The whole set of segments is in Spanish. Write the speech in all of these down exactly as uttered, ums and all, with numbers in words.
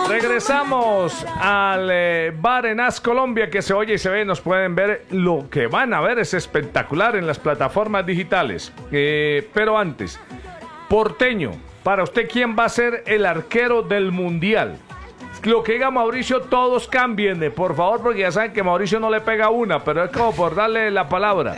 Regresamos al eh, bar en As Colombia, que se oye y se ve. Nos pueden ver. Lo que van a ver es espectacular en las plataformas digitales. Eh, pero antes, Porteño, para usted, ¿quién va a ser el arquero del Mundial? Lo que diga Mauricio, todos cambien, por favor, porque ya saben que Mauricio no le pega una, pero es como por darle la palabra.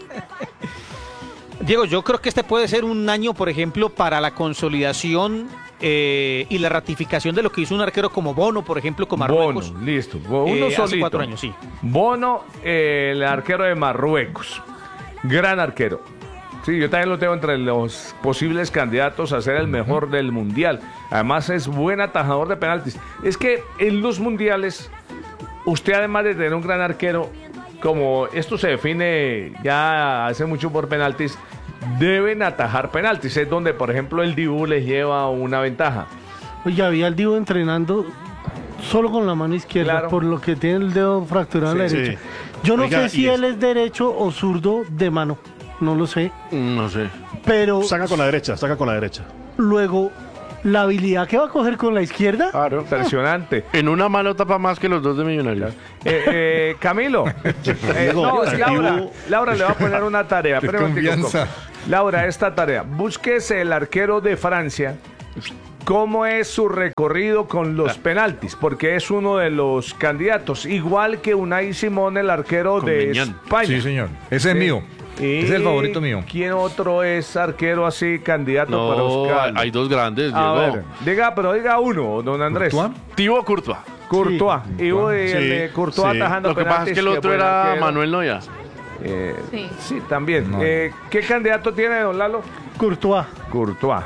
Diego, yo creo que este puede ser un año, por ejemplo, para la consolidación eh, y la ratificación de lo que hizo un arquero como Bono, por ejemplo, con Marruecos. Bono, listo. Uno eh, solito. Hace cuatro años, sí. Bono, eh, el arquero de Marruecos. Gran arquero. Sí, yo también lo tengo entre los posibles candidatos a ser el mejor del Mundial. Además es buen atajador de penaltis. Es que en los Mundiales, usted además de tener un gran arquero, como esto se define ya hace mucho por penaltis, deben atajar penaltis. Es donde, por ejemplo, el Dibu les lleva una ventaja. Oye, había el Dibu entrenando solo con la mano izquierda, claro, por lo que tiene el dedo fracturado a la Sí, derecha. sí. Yo no Oiga, sé si y es- él es derecho o zurdo de mano, no lo sé. No sé. Pero Saca con la derecha, saca con la derecha. luego, la habilidad que va a coger con la izquierda, Claro, impresionante. En una mano tapa más que los dos de Millonarios. Eh, eh, Camilo, eh, no, Laura, Laura le va a poner una tarea. Qué Espera un momentico, confianza. Laura, esta tarea. Búsquese el arquero de Francia. ¿Cómo es su recorrido con los penaltis? Porque es uno de los candidatos. Igual que Unai Simón, el arquero Con de Beñán. España. Sí, señor. Ese es Sí. mío. Y Ese es el favorito mío. ¿Quién otro es arquero así, candidato para No, Oscar? hay dos grandes, A Diego. ver, diga, pero diga uno, don Andrés. ¿Courtois? Thibaut Courtois. Courtois. Y uy, el Sí, de Courtois sí. atajando Lo que pasa es penaltis, que el qué otro buen era arquero. Manuel Neuer. Eh, sí. Sí. también. No. Eh, ¿Qué candidato tiene, don Lalo? Courtois. Courtois.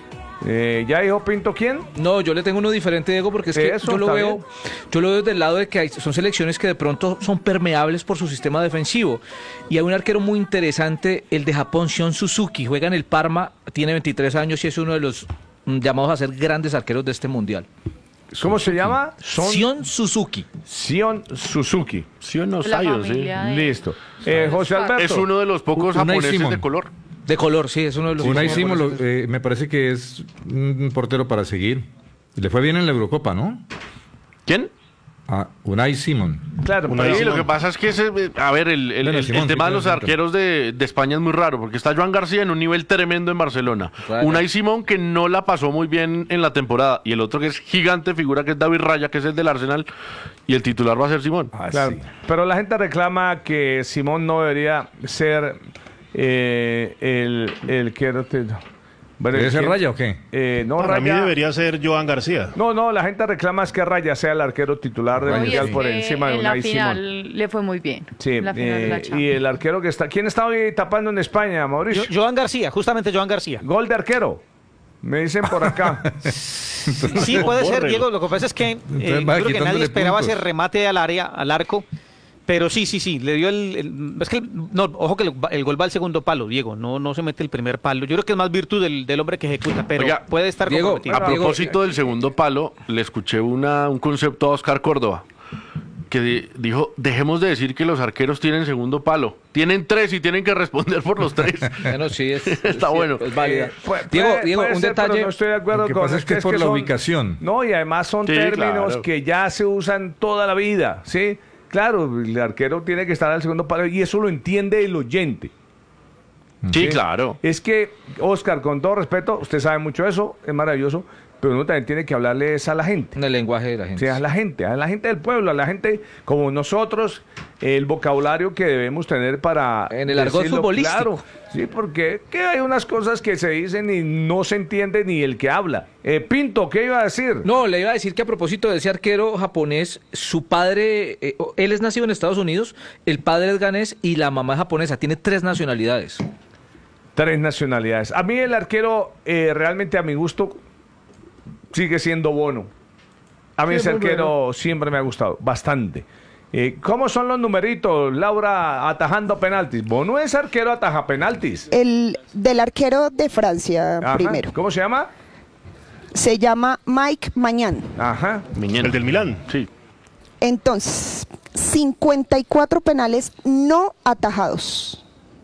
Eh, ¿Ya dijo Pinto quién? No, yo le tengo uno diferente, Diego, porque es que Eso, yo lo está veo, bien. yo lo veo desde el lado de que hay- son selecciones que de pronto son permeables por su sistema defensivo. Y hay un arquero muy interesante, el de Japón, Shion Suzuki, juega en el Parma, tiene veintitrés años y es uno de los mm, llamados a ser grandes arqueros de este mundial. ¿Cómo se llama? Son Shion Suzuki. Sion Suzuki. Sí o no, La Sayo, sí. familia de- Listo. Eh, José Alberto. Es uno de los pocos Unai japoneses Simón. de color. De color, sí, es uno de los... Unai sí, Simón, japoneses. lo- eh, me parece que es un portero para seguir. Le fue bien en la Eurocopa, ¿no? ¿Quién? A Unai Simón. Claro, Unai pero- Sí, lo Simón. que pasa es que, ese, a ver, el, el- Bueno, el- Simón, el sí, tema de tiene los centro. arqueros de, de España es muy raro, porque está Joan García en un nivel tremendo en Barcelona. Claro. Unai Simón, que no la pasó muy bien en la temporada, y el otro que es gigante figura, que es David Raya, que es el del Arsenal, y el titular va a ser Simón. Ah, claro. Pero la gente reclama que Simón no debería ser eh, el, el que... Bueno, ¿Debe ser ¿quién? Raya o qué? Eh, no, Para mí Raya... debería ser Joan García. No, no, la gente reclama es que Raya sea el arquero titular del No, y Mundial es por que encima de en la Unai final Simón. le fue muy bien. Sí, En la final de la eh, y Champions. el arquero que está... ¿Quién está hoy tapando en España, Mauricio? Jo- Joan García, justamente Joan García. Gol de arquero. Me dicen por acá. Sí, puede ser, Bórrelo. Diego. Lo que pasa es que eh, Entonces yo va creo que quitándole nadie esperaba puntos. ese remate al área, al arco. Pero sí, sí, sí, le dio el... el- es que, no, ojo que el, el gol va al segundo palo, Diego, no, no se mete el primer palo. Yo creo que es más virtud del, del hombre que ejecuta, pero Oiga, puede estar Diego, comprometido. A Diego, propósito del segundo palo, le escuché una, un concepto a Oscar Córdoba, que di- dijo, dejemos de decir que los arqueros tienen segundo palo. Tienen tres y tienen que responder por los tres. Bueno, sí, es, Está sí, bueno. es válida. Eh, puede- Diego, puede- Diego, puede un ser, pero detalle... no estoy de acuerdo Lo que con pasa es que es por la son- ubicación. No, y además son Sí, términos claro. que ya se usan toda la vida, ¿sí? Claro, el arquero tiene que estar al segundo palo y eso lo entiende el oyente. Sí, claro. Es que, Oscar, con todo respeto, usted sabe mucho de eso, es maravilloso, pero uno también tiene que hablarles a la gente. En el lenguaje de la O gente. sea, a la gente, a la gente del pueblo, a la gente como nosotros, el vocabulario que debemos tener para... En el argot decirlo futbolístico. Claro, sí, porque que hay unas cosas que se dicen y no se entiende ni el que habla. Eh, Pinto, ¿qué iba a decir? No, le iba a decir que a propósito de ese arquero japonés, su padre, eh, él es nacido en Estados Unidos, el padre es ganés y la mamá es japonesa, tiene tres nacionalidades. Tres nacionalidades. A mí el arquero, eh, realmente a mi gusto, sigue siendo Bono. A mí Sí, ese muy arquero bueno. siempre me ha gustado, bastante. Eh, ¿Cómo son los numeritos, Laura, atajando penaltis? Bono es arquero, ataja penaltis. El del arquero de Francia Ajá. primero. ¿Cómo se llama? Se llama Mike Mañán. Ajá. Miñén. El del Milán. Sí. Entonces, cincuenta y cuatro penales no atajados.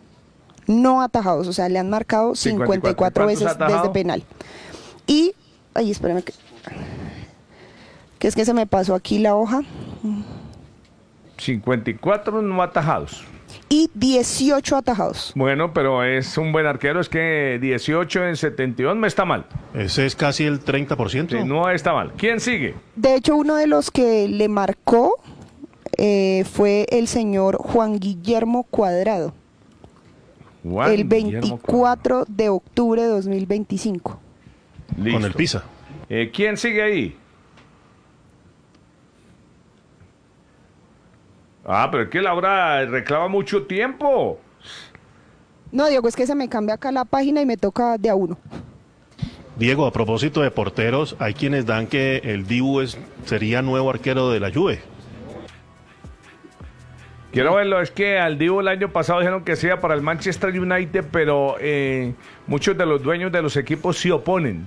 No atajados, o sea, le han marcado cincuenta y cuatro ¿Cuántos ha veces atajado? desde penal. Y, ay, espérame que... que es que se me pasó aquí la hoja, cincuenta y cuatro no atajados. y dieciocho atajados. Bueno, pero es un buen arquero, es que dieciocho en setenta y dos no está mal. Ese es casi el treinta por ciento. Sí, no está mal. ¿Quién sigue? De hecho, uno de los que le marcó eh, fue el señor Juan Guillermo Cuadrado, Juan el Guillermo veinticuatro de octubre de dos mil veinticinco. Cuadrado. Listo. Con el Pisa. Eh, ¿Quién sigue ahí? Ah, pero es que Laura reclama mucho tiempo. No, Diego, es que se me cambia acá la página y me toca de a uno. Diego, a propósito de porteros, hay quienes dan que el Dibu es, sería nuevo arquero de la Juve. Quiero verlo, es que al Divo el año pasado dijeron que sea para el Manchester United, pero eh, muchos de los dueños de los equipos se oponen.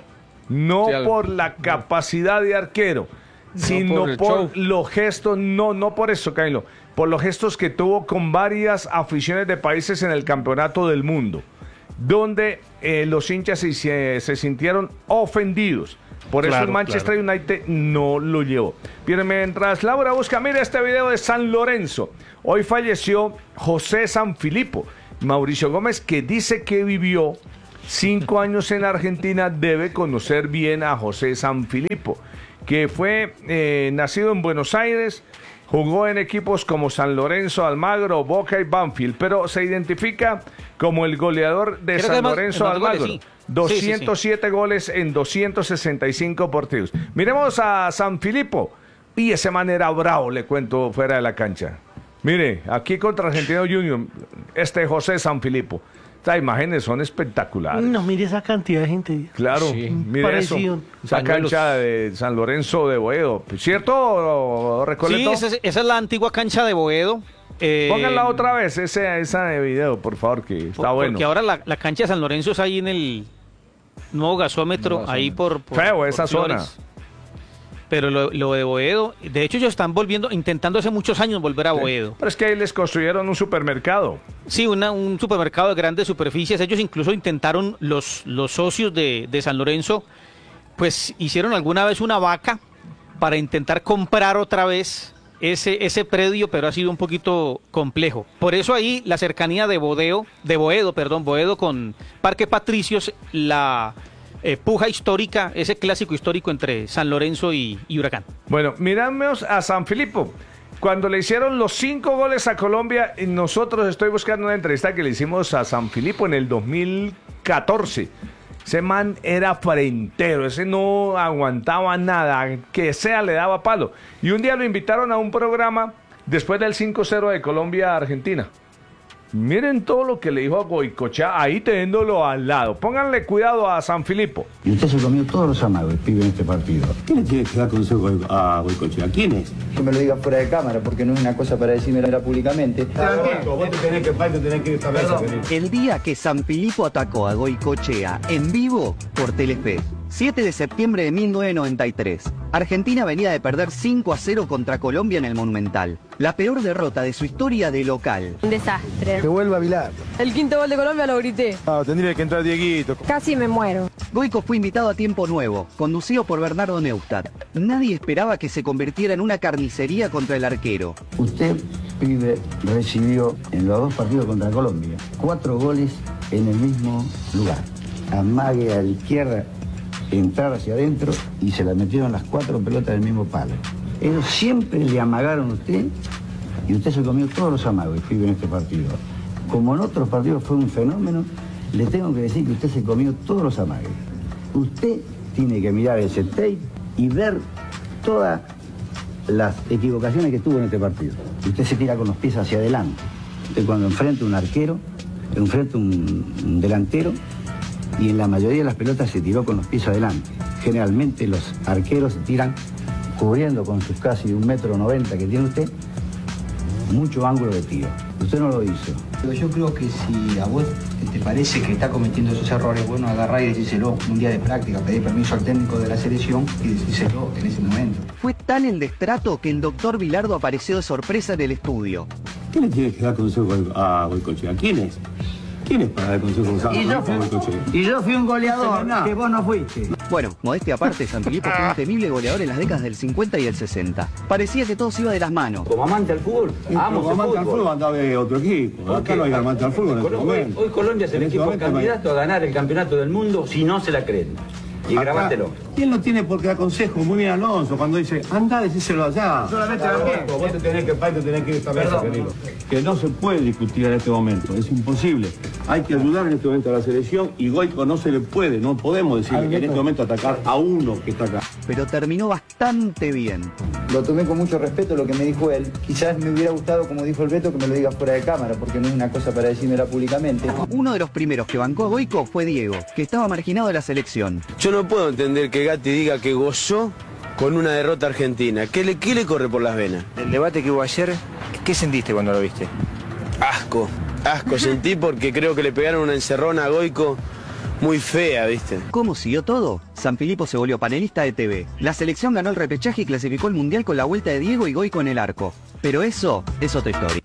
No Sí, al- por la capacidad de arquero, sino por por, el show. los gestos, no, no por eso, Camilo, por los gestos que tuvo con varias aficiones de países en el campeonato del mundo, donde eh, los hinchas se, se, se sintieron ofendidos. Por eso Claro, el Manchester claro. United no lo llevó. Pero mientras Laura busca, mira este video de San Lorenzo. Hoy falleció José Sanfilippo. Mauricio Gómez, que dice que vivió cinco años en Argentina, debe conocer bien a José Sanfilippo, que fue eh, nacido en Buenos Aires, jugó en equipos como San Lorenzo, Almagro, Boca y Banfield, pero se identifica como el goleador de Creo que San es más- Lorenzo es más goles, Almagro. sí. doscientos siete goles en doscientos sesenta y cinco partidos. Miremos a Sanfilippo. Y ese man era bravo, le cuento, fuera de la cancha. Mire, aquí contra Argentino Junior, este José Sanfilippo. Estas imágenes son espectaculares. No, mire esa cantidad de gente. Claro, Sí. mire Parecido. eso. Esa Pañuelos. cancha de San Lorenzo de Boedo. ¿Cierto, Sí, Recoleto? esa es, esa es la antigua cancha de Boedo. Eh, Pónganla otra vez, ese, esa de video, por favor, que está por- bueno. Porque ahora la, la cancha de San Lorenzo es ahí en el nuevo gasómetro, Nuevo ahí por, por- Feo por esa Flores. zona. Pero lo, lo de Boedo, de hecho ellos están volviendo, intentando hace muchos años volver a Boedo. Pero es que ahí les construyeron un supermercado. Sí, una, un supermercado de grandes superficies. Ellos incluso intentaron, los, los socios de, de San Lorenzo, pues hicieron alguna vez una vaca para intentar comprar otra vez ese, ese predio, pero ha sido un poquito complejo. Por eso ahí la cercanía de Bodeo, de Boedo, perdón, Boedo con Parque Patricios, la eh, puja histórica, ese clásico histórico entre San Lorenzo y, y Huracán. Bueno, miramos a Sanfilippo. Cuando le hicieron los cinco goles a Colombia, y nosotros estoy buscando una entrevista que le hicimos a Sanfilippo en el dos mil catorce. Ese man era frentero, ese no aguantaba nada, que sea le daba palo. Y un día lo invitaron a un programa después del cinco cero de Colombia a Argentina. Miren todo lo que le dijo a Goicoechea, ahí teniéndolo al lado. Pónganle cuidado a Sanfilippo. Y usted se comió todos los amagos, pibe, en este partido. ¿Quién le tiene que dar consejo a Goicoechea? ¿Quién es? Que me lo diga fuera de cámara, porque no es una cosa para decírmelo públicamente. Vos te tenés que, te tenés que ir esta vez. El día que Sanfilippo atacó a Goicoechea en vivo por Telefe. siete de septiembre de mil novecientos noventa y tres. Argentina venía de perder cinco a cero contra Colombia en el Monumental. La peor derrota de su historia de local. Un desastre. Que vuelva a Vilar. El quinto gol de Colombia lo grité. Ah, tendría que entrar Dieguito. Casi me muero. Goico fue invitado a Tiempo Nuevo, conducido por Bernardo Neustadt. Nadie esperaba que se convirtiera en una carnicería contra el arquero. Usted, pibe, recibió en los dos partidos contra Colombia cuatro goles en el mismo lugar. Amague a la izquierda, entrar hacia adentro y se la metieron las cuatro pelotas del mismo palo. Ellos siempre le amagaron a usted y usted se comió todos los amagos, pibe, en este partido. Como en otros partidos fue un fenómeno, le tengo que decir que usted se comió todos los amagues. Usted tiene que mirar ese tape y ver todas las equivocaciones que tuvo en este partido. Usted se tira con los pies hacia adelante. Usted cuando enfrenta un arquero, enfrenta un, un delantero, y en la mayoría de las pelotas se tiró con los pies adelante. Generalmente los arqueros se tiran cubriendo con sus casi un metro noventa que tiene usted, mucho ángulo de tiro. Usted no lo hizo. Yo creo que si a vos te parece que está cometiendo esos errores, bueno, agarrar y decírselo un día de práctica, pedir permiso al técnico de la selección y decírselo en ese momento. Fue tal el destrato que el doctor Bilardo apareció de sorpresa en el estudio. ¿Quién le tiene que dar consejo a Goicoechea? ¿Quién es? ¿Quién es para dar consejo a Y yo, Goicoechea? y yo fui un goleador, que vos no fuiste. Bueno, modestia aparte, Sanfilippo fue un temible goleador en las décadas del cincuenta y el sesenta. Parecía que todo se iba de las manos. Como amante al fútbol, amo Como amante al fútbol andaba de otro equipo. Acá no hay amante al fútbol en este momento. Hoy Colombia es el En este equipo momento no hay. candidato a ganar el campeonato del mundo si no se la creen. Y Acá, grabátelo. y él no tiene por qué dar consejo. Muy bien Alonso cuando dice, anda, decíselo allá. Solamente a mí. Vos te tenés que, Pai, te tenés que ir esta vez, querido. Que no se puede discutir en este momento. Es imposible. Hay que ayudar en este momento a la selección y Goico no se le puede. No podemos decir que en este momento atacar a uno que está acá. Pero terminó bastante bien. Lo tomé con mucho respeto lo que me dijo él. Quizás me hubiera gustado, como dijo el Beto, que me lo diga fuera de cámara, porque no es una cosa para decírmela públicamente. Uno de los primeros que bancó a Goico fue Diego, que estaba marginado de la selección. Yo no puedo entender que Gatti diga que gozó con una derrota argentina. ¿Qué le, qué le corre por las venas? El debate que hubo ayer, ¿qué sentiste cuando lo viste? Asco, asco sentí porque creo que le pegaron una encerrona a Goico muy fea, ¿viste? ¿Cómo siguió todo? Sanfilippo se volvió panelista de T V. La selección ganó el repechaje y clasificó el Mundial con la vuelta de Diego y Goico en el arco. Pero eso es otra historia.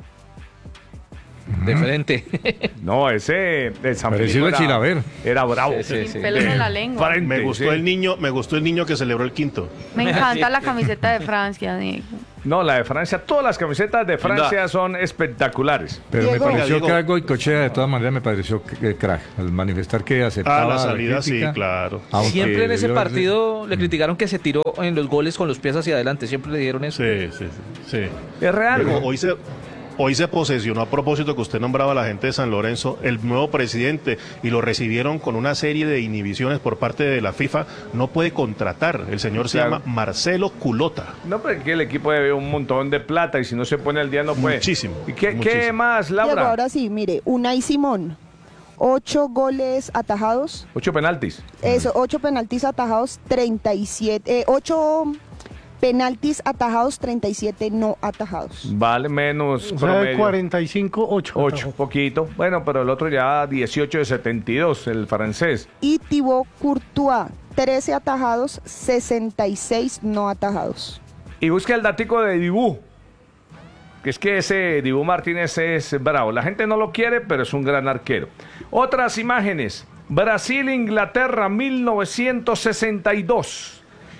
De frente. No, ese de San Parecido Filipo a Chilaver. Era bravo. Sí, sí, sí. Sin pelos en la lengua. Frente, Me gustó sí. el niño, me gustó el niño que celebró el quinto. Me encanta la camiseta de Francia, Diego. No, la de Francia, todas las camisetas de Francia Linda. son espectaculares. Pero Diego. me pareció Diego. que algo y Cochea de todas maneras me pareció que, que crack. Al manifestar que aceptaba Ah, la salida, sí, crítica, claro. aunque Siempre en ese debió haberse- partido le criticaron que se tiró en los goles con los pies hacia adelante. Siempre le dieron eso. Sí, sí, sí. sí. Es real. Diego, hoy se, hoy se posesionó, a propósito que usted nombraba a la gente de San Lorenzo, el nuevo presidente, y lo recibieron con una serie de inhibiciones por parte de la FIFA. No puede contratar. El señor se Claro. llama Marcelo Culota. No, pero es que el equipo debe un montón de plata y si no se pone al día no puede. Muchísimo, ¿Y qué, qué muchísimo. más, Diego, Laura? ahora sí, mire, Unai Simón, ocho goles atajados, Ocho penaltis. eso, ocho penaltis atajados, treinta y siete, eh, ocho penaltis atajados, treinta y siete no atajados. Vale menos O sea, de promedio. cuarenta y cinco, ocho. Ocho, poquito. Bueno, pero el otro ya dieciocho de setenta y dos, el francés. Y Thibaut Courtois, trece atajados, sesenta y seis no atajados. Y busca el datico de Dibú. Que es que ese Dibú Martínez es bravo. La gente no lo quiere, pero es un gran arquero. Otras imágenes. Brasil-Inglaterra, mil novecientos sesenta y dos.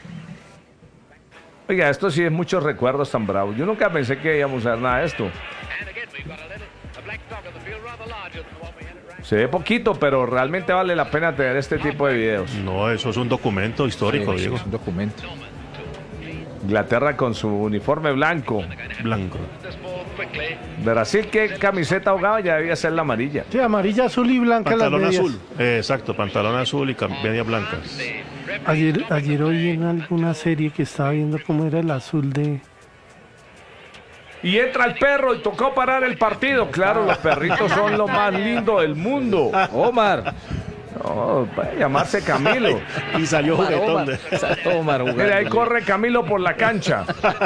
Oiga, esto sí es muchos recuerdos tan bravos. Yo nunca pensé que íbamos a ver nada de esto. Se ve poquito, pero realmente vale la pena tener este tipo de videos. No, eso es un documento histórico, Sí, Diego. es un documento. Inglaterra con su uniforme blanco. Blanco. Brasil, ¿qué camiseta jugaba? Ya debía ser la amarilla. Sí, amarilla, azul y blanca las Pantalón medias. azul. Eh, exacto, pantalón azul y cam- medias blancas. Ayer, ayer oí en alguna serie que estaba viendo cómo era el azul de... Y entra el perro y tocó parar el partido. Claro, los perritos son lo más lindo del mundo. Omar. No, puede llamarse Camilo. Y salió Omar, juguetón. Omar. de- Salió Omar jugando. Mira, ahí corre Camilo por la cancha.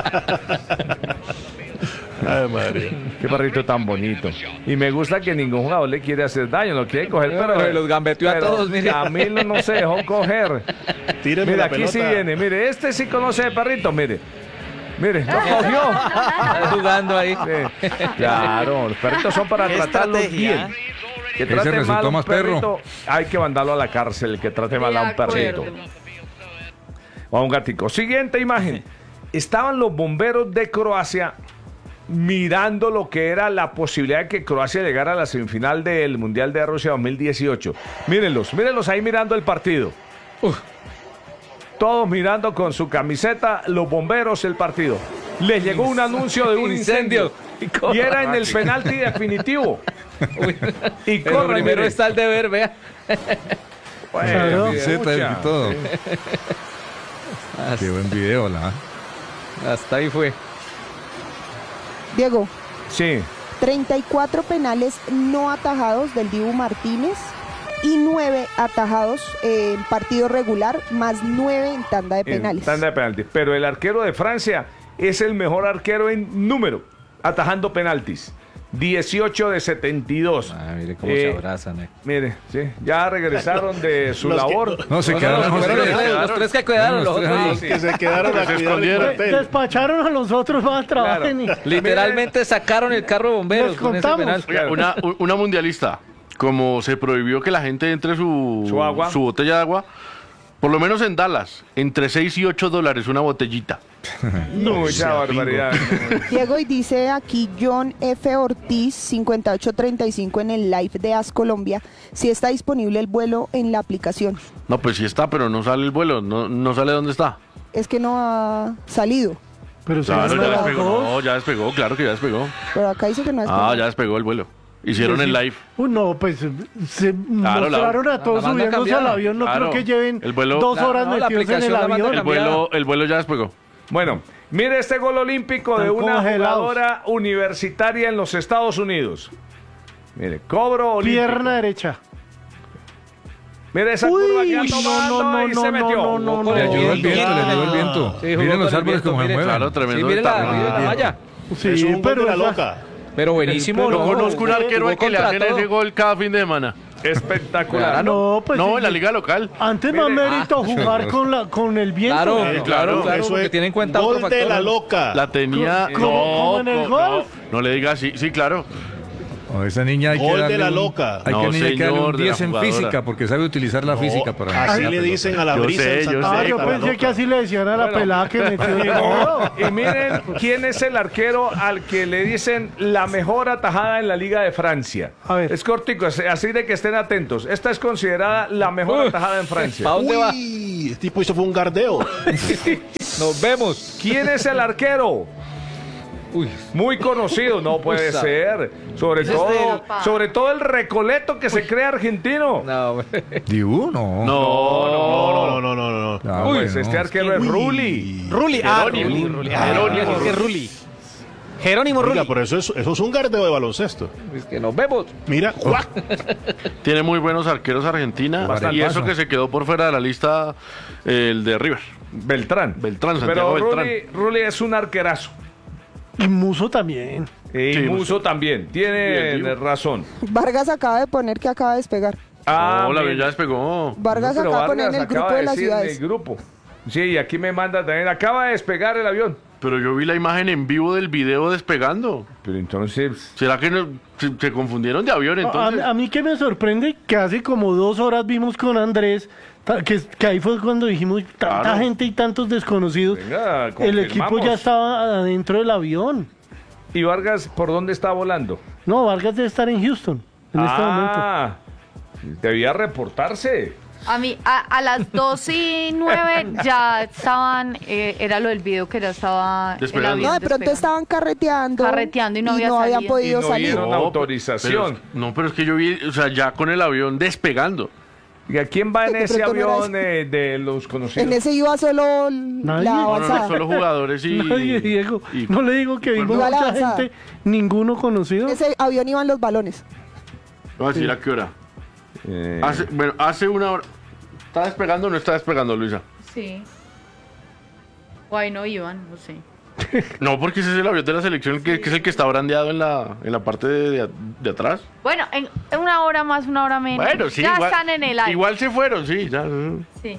Ay, madre. Qué perrito tan bonito. Y me gusta que ningún jugador le quiere hacer daño, lo quiere coger, pero, Pero los gambeteó a pero todos, mire. Camilo no se dejó coger. Tíreme Mira, la aquí sí pelota. viene. Mire, este sí conoce de perrito, mire. Mire, lo cogió. Está jugando ahí. Sí. Claro, los perritos son para tratarlos Estrategia. bien. Que Ese trate resultó mal a un más perro. perrito, hay que mandarlo a la cárcel, el que trate mal a un De acuerdo. perrito. O a un gatico. Siguiente imagen. Estaban los bomberos de Croacia mirando lo que era la posibilidad de que Croacia llegara a la semifinal del Mundial de Rusia dos mil dieciocho. Mírenlos, mírenlos ahí mirando el partido. Uf. Todos mirando con su camiseta, los bomberos el partido. Les llegó un anuncio de un incendio. Incendio. Y era en el penalti definitivo. Uy. Y Pero corre, primero mire. está el deber, vea. Bueno, Claro. Camiseta mucha. y todo. Hasta, Qué buen video, la. hasta ahí fue. Diego, Sí. treinta y cuatro penales no atajados del Dibu Martínez y nueve atajados en partido regular, más nueve en tanda de En penales. tanda de penaltis. Pero el arquero de Francia es el mejor arquero en número, atajando penaltis. dieciocho de setenta y dos. Ah, mire cómo Eh, se abrazan. Eh. Mire, sí, ya regresaron de su Los que- labor. No, se No, quedaron no, los fueron tres. los, tres, los tres que quedaron, los Los tres otros. ahí. Que se quedaron a Se cuidar el escondieron. hotel. Despacharon a los otros, van a trabajar Claro. en... Literalmente sacaron el carro de bomberos Les con ese contamos. penal. Oiga, una, u- una mundialista, como se prohibió que la gente entre su, Su agua. botella de agua, Por lo menos en Dallas, entre seis y ocho dólares una botellita. No, esa barbaridad. Diego, y dice aquí John F. Ortiz, cincuenta y ocho treinta y cinco en el live de As Colombia, si está disponible el vuelo en la aplicación. No, pues sí está, pero no sale el vuelo, no, no sale dónde está. Es que no ha salido. Pero Claro, se ya van a despegó, las no, dos. ya despegó, claro que ya despegó. Pero acá dice que no es. Ah, ya despegó el vuelo. Hicieron el live. Uh, no, pues se Claro, la- mostraron a todos la manda subiéndose al cambiada. avión. No Claro. creo que lleven El vuelo- dos La- horas no, la metidos en el aplicación la manda avión. El vuelo, el vuelo ya despegó. Bueno, mire este gol olímpico de Están una congelados. jugadora universitaria en los Estados Unidos. Mire, cobro olímpico. Pierna derecha. Mire esa Uy, curva que no, anda tomando no, no, y no, se metió. no, no, no, Le ayudó el Bien, viento, le ayudó el bien. viento. Sí, jugó Miren con los el árboles viento, como se mire. mueven. Claro, Sí, tremendo mire la, detalle. mire la malla. Sí, es un gol pero de la esa- loca. Pero buenísimo. Pero Yo ¿no? conozco un arquero Jugó al que le contra hacen todo. ese gol cada fin de semana. Espectacular. No, pues No, sí, en la liga local. Antes más Mire, mérito jugar con la con el viento. Claro, Eh, claro, claro, claro, eso porque es tiene en cuenta gol otro de factor. la loca. La tenía. ¿Cómo- no, cómo en el no, golf? No, no le digas sí, sí, claro. Oh, esa niña hay que Gol de darle la un- loca. Hay No, que, niña, hay que darle señor, un de la diez en jugadora. física porque sabe utilizar la física para... Así la le pelota. dicen a la Yo brisa sé, en yo Santa Ah, sé. yo Marta, la pensé loca. que así le decían a la Bueno. pelada que metió el gol. Y miren quién es el arquero al que le dicen la mejor atajada en la Liga de Francia. A ver. Es cortico, así- así de que estén atentos. Esta es considerada la mejor Uf. atajada en Francia. ¿Para dónde va? Uy, el tipo hizo fue un gardeo. Nos vemos. ¿Quién es el arquero? Uy. Muy conocido, no puede Uy, sabe. ser. Sobre Ese es todo, del- sobre todo el Recoleto que se cree argentino. No, güey. Dibu, no. No, No, no, no, no, no, no. Ah, Uy, bueno. pues este arquero es Rulli. Rulli, ah, Jerónimo. Rulli, Rulli. Ah, Jerónimo. es que Rulli. Jerónimo Oiga, Rulli. pero eso es, eso es un gardeo de baloncesto. Es que nos vemos. Mira, ¡guau! Tiene muy buenos arqueros Argentina. Bastante. Y eso que se quedó por fuera de la lista, el de River. Beltrán. Beltrán, Santiago Pero Beltrán. Rulli, Rulli es un arquerazo. Y Muso también. Y Sí, Muso también. Tiene Bien, Dibu. razón. Vargas acaba de poner que acaba de despegar. Ah, no, la bien. ya despegó. Vargas No, pero acaba de poner en Vargas el grupo acaba de las decir en ciudades. el grupo. Sí, y aquí me manda también. Acaba de despegar el avión. Pero yo vi la imagen en vivo del video despegando. Pero entonces. ¿Será que no- se, se confundieron de avión entonces? A, a mí que me sorprende que hace como dos horas vimos con Andrés, ta- que, que ahí fue cuando dijimos tanta Claro. gente y tantos desconocidos. Venga, El equipo ya confirmamos. estaba adentro del avión. ¿Y Vargas por dónde está volando? No, Vargas debe estar en Houston en este momento. Ah, debía reportarse. A mí, a, a las dos y nueve ya estaban, eh, era lo del video que ya estaba el Despegando. avión No, de pronto despegando. estaban carreteando. Carreteando y no había habían salido. podido Y no salir. dieron No, autorización. pero- no, pero es que yo vi, o sea, ya con el avión despegando. ¿Y a quién va en De ese pronto no era avión eh, de los conocidos? En ese iba solo Nadie. la No, no, avanzada. no, solo jugadores y... Nadie, Diego. y- No le digo que vimos Iba la mucha avanzada. gente, ninguno conocido. En ese avión iban los balones. Voy a decir a qué hora. Eh, Hace, bueno, hace una hora. ¿Está despegando o no está despegando, Luisa? Sí. O ahí no iban, no sé. No, porque ese es el avión de la selección que, que es el que está brandeado en la, en la parte de, de- de atrás. Bueno, en en una hora más, una hora menos. Bueno, sí, ya igual, están en el aire. igual se fueron, sí. Ya. Sí.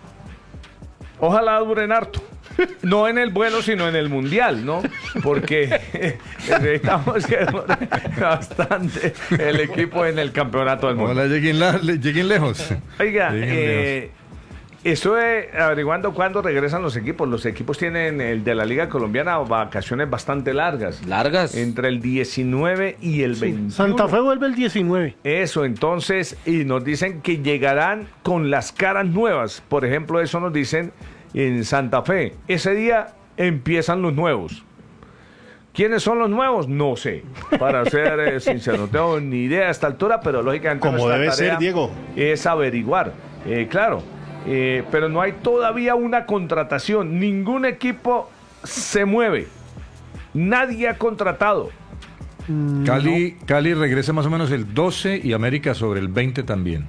Ojalá duren harto. No en el vuelo, sino en el mundial, ¿no? Porque necesitamos que dure bastante el equipo en el campeonato del mundo. Ojalá lleguen, la- le- lleguen lejos. Oiga, Lleguen eh, estuve averiguando cuándo regresan los equipos. Los equipos tienen, el de la Liga Colombiana, vacaciones bastante largas. Largas. Entre el diecinueve y el veintiuno. Santa Fe vuelve el diecinueve. Eso, entonces, y nos dicen que llegarán con las caras nuevas. Por ejemplo, eso nos dicen en Santa Fe. Ese día empiezan los nuevos. ¿Quiénes son los nuevos? No sé. Para ser eh, sincero, no tengo ni idea a esta altura, pero lógicamente Como nuestra debe tarea ser, Diego. es averiguar. Eh, claro, eh, pero no hay todavía una contratación. Ningún equipo se mueve. Nadie ha contratado. Cali, Cali regresa más o menos el doce y América sobre el veinte también.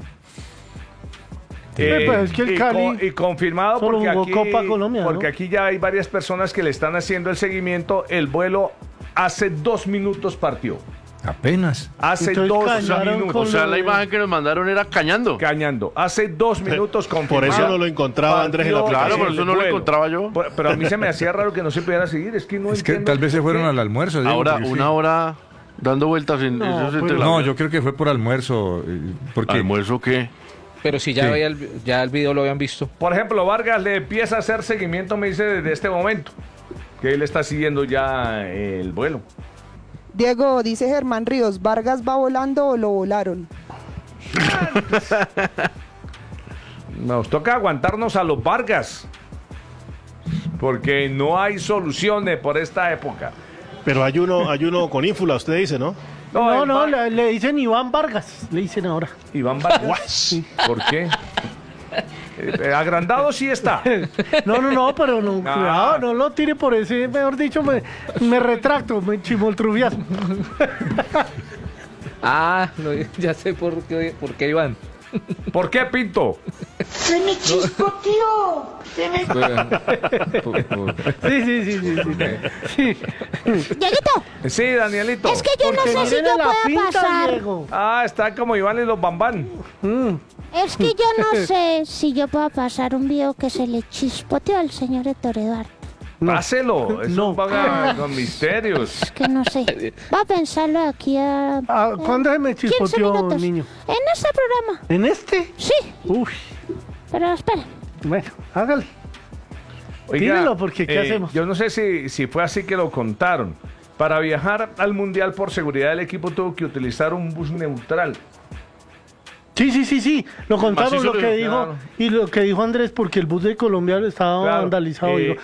Eh, pero es que el y, Cali co- y confirmado solo porque, jugó aquí, Copa Colombia, porque ¿no? aquí ya hay varias personas que le están haciendo el seguimiento. El vuelo hace dos minutos partió. Apenas. Hace Entonces dos cañaron minutos. O con sea, lo la de- imagen que nos mandaron era cañando. Cañando. Hace dos minutos confirmado. Por eso no lo encontraba Andrés en la Partió Claro, por aplicación. eso no lo vuelo. encontraba yo. Pero, pero a mí se me hacía raro que no se pudiera seguir. Es que no Es que entiendo tal vez se por fueron qué. al almuerzo. Diego, Ahora, porque una sí. hora dando vueltas en No, esos pues entre No, la- yo creo que fue por almuerzo. eh, Porque ¿Almuerzo qué? Pero si ya, Sí. había el, ya el video lo habían visto. Por ejemplo, Vargas le empieza a hacer seguimiento, me dice, desde este momento, que él está siguiendo ya el vuelo. Diego, dice Germán Ríos, ¿Vargas va volando o lo volaron? Nos toca aguantarnos a los Vargas, porque no hay soluciones por esta época. Pero hay uno, hay uno con ínfula, usted dice, ¿no? No, no, le, le dicen Iván Vargas, le dicen ahora. Iván Vargas. ¿Por qué? Eh, agrandado sí está. No, no, no, pero no, Ah. cuidado, no lo tire por ese, mejor dicho, me, me retracto, me chimoltruvias. Ah, no, ya sé por qué, por qué Iván. ¿Por qué, Pinto? ¡Se me chispoteó! ¡Se me... Sí, sí, sí, sí. sí. sí. Dieguito, Sí, Danielito. es que yo no Porque sé si miren yo la puedo pinta, pasar. Diego. Ah, está como Iván y los Bambán. Mm. Es que yo no sé si yo puedo pasar un video que se le chispoteó al señor Héctor Eduardo. Páselo. Eso No. van a- con misterios. Es que no sé. Va a pensarlo aquí a... Ah, ¿cuándo se me quince chispoteó, minutos. niño? En este programa. ¿En este? Sí, Uy, pero espera. bueno, hágale. Oiga, Dímelo, porque ¿qué eh, hacemos? Yo no sé si, si fue así que lo contaron. Para viajar al Mundial por seguridad, el equipo tuvo que utilizar un bus neutral. Sí, sí, sí, sí, lo contaron Macizo lo que le- dijo claro. y lo que dijo Andrés porque el bus de Colombia estaba Claro, vandalizado. eh, digo,